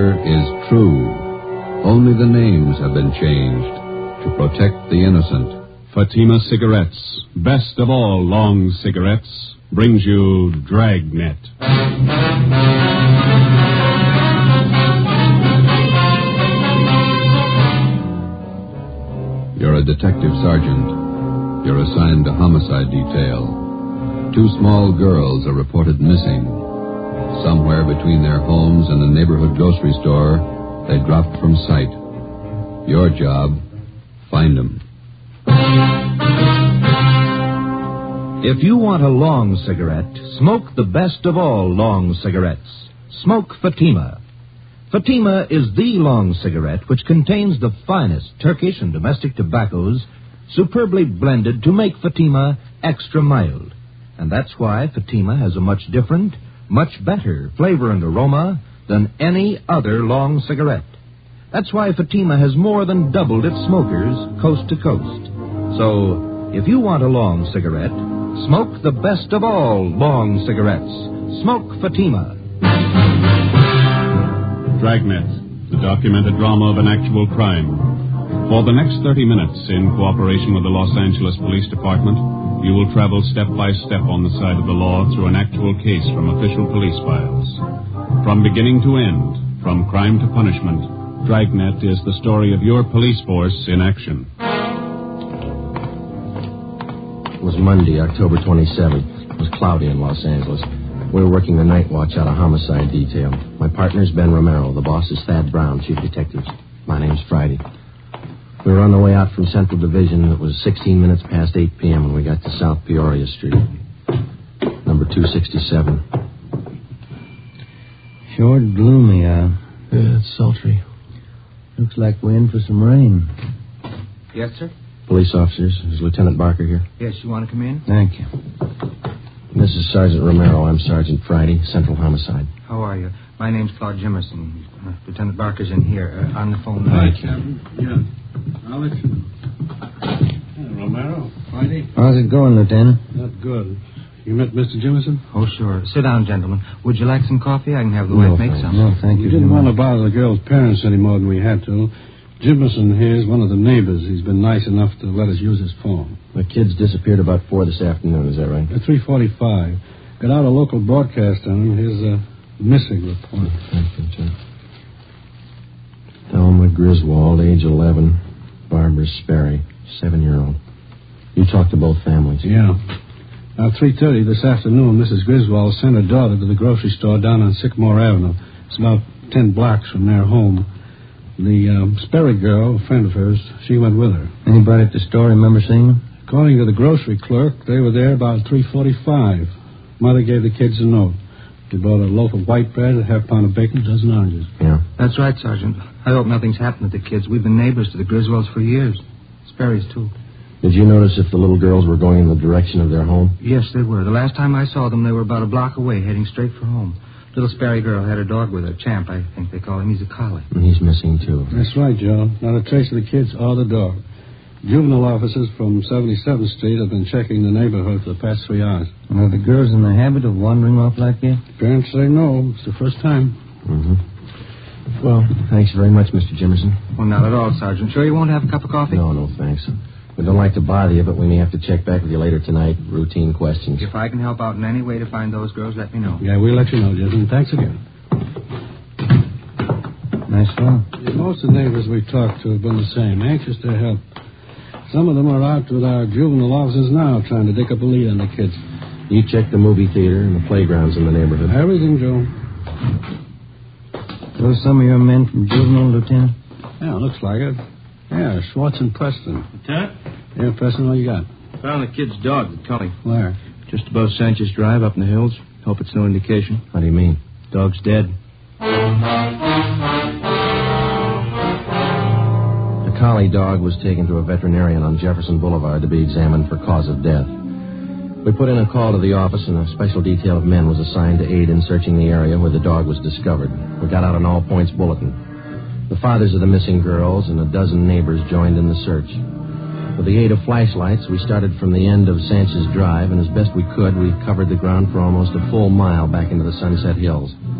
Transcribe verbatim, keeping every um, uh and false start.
is true. Only the names have been changed to protect the innocent. Fatima Cigarettes, best of all long cigarettes, brings you Dragnet. You're a detective sergeant. You're assigned to homicide detail. Two small girls are reported missing. Somewhere between their homes and the neighborhood grocery store, they dropped from sight. Your job, find them. If you want a long cigarette, smoke the best of all long cigarettes. Smoke Fatima. Fatima is the long cigarette which contains the finest Turkish and domestic tobaccos superbly blended to make Fatima extra mild. And that's why Fatima has a much different, much better flavor and aroma than any other long cigarette. That's why Fatima has more than doubled its smokers coast to coast. So, if you want a long cigarette, smoke the best of all long cigarettes. Smoke Fatima. Dragnet, the documented drama of an actual crime. For the next thirty minutes, in cooperation with the Los Angeles Police Department, you will travel step by step on the side of the law through an actual case from official police files. From beginning to end, from crime to punishment, Dragnet is the story of your police force in action. It was Monday, October twenty-seventh. It was cloudy in Los Angeles. We were working the night watch out of homicide detail. My partner's Ben Romero. The boss is Thad Brown, chief detective. My name's Friday. We were on the way out from Central Division. It was sixteen minutes past eight p.m. when we got to South Peoria Street. Number two sixty-seven. Sure gloomy out. Yeah, it's sultry. Looks like we're in for some rain. Yes, sir? Police officers. Is Lieutenant Barker here? Yes, you want to come in? Thank you. This is Sergeant Romero. I'm Sergeant Friday, Central Homicide. How are you? My name's Claude Jimerson. Uh, Lieutenant Barker's in here, uh, on the phone now. Hi, Captain. Yeah. I'll let you know. Hey, Romero, Friday. How's it going, Lieutenant? Not good. You met Mister Jimerson? Oh, sure. Sit down, gentlemen. Would you like some coffee? I can have the No, wife make thanks. some. No, thank you. We didn't want to bother the girl's parents any more than we had to. Jimerson here is one of the neighbors. He's been nice enough to let us use his phone. The kids disappeared about four this afternoon, is that right? At three forty-five. Got out a local broadcast on him. Here's a missing report. Thank you, Jim. Thelma Griswold, age eleven. Barbara Sperry, seven-year-old. You talked to both families. Yeah. Now, three thirty this afternoon, Missus Griswold sent her daughter to the grocery store down on Sycamore Avenue. It's about ten blocks from their home. The um, Sperry girl, a friend of hers, she went with her. Anybody at the store remember seeing them? According to the grocery clerk, they were there about three forty-five. Mother gave the kids a note. They bought a loaf of white bread, a half pound of bacon, a dozen oranges. Yeah. That's right, Sergeant. I hope nothing's happened to the kids. We've been neighbors to the Griswolds for years. Sperry's, too. Did you notice if the little girls were going in the direction of their home? Yes, they were. The last time I saw them, they were about a block away, heading straight for home. Little Sperry girl had her dog with her, Champ, I think they call him. He's a collie. And he's missing, too. That's right, Joe. Not a trace of the kids or the dog. Juvenile officers from seventy-seventh Street have been checking the neighborhood for the past three hours. Are the girls in the habit of wandering off like that? Parents say no. It's the first time. Mm-hmm. Well, thanks very much, Mister Jimerson. Well, not at all, Sergeant. Sure you won't have a cup of coffee? No, no, thanks. We don't like to bother you, but we may have to check back with you later tonight. Routine questions. If I can help out in any way to find those girls, let me know. Yeah, we'll let you know, Jason. Thanks again. Nice fellow. Yeah, most of the neighbors we've talked to have been the same, anxious to help. Some of them are out with our juvenile officers now, trying to dig up a lead on the kids. You check the movie theater and the playgrounds in the neighborhood. Everything, Joe. Those some of your men from Juvenile, Lieutenant? Yeah, looks like it. Yeah, Schwartz and Preston. Lieutenant? Yeah, Preston, what you got? Found the kid's dog, the collie. Where? Just above Sanchez Drive, up in the hills. Hope it's no indication. What do you mean? Dog's dead. The collie dog was taken to a veterinarian on Jefferson Boulevard to be examined for cause of death. We put in a call to the office, and a special detail of men was assigned to aid in searching the area where the dog was discovered. We got out an all-points bulletin. The fathers of the missing girls and a dozen neighbors joined in the search. With the aid of flashlights, we started from the end of Sanchez Drive, and as best we could, we covered the ground for almost a full mile back into the Sunset Hills.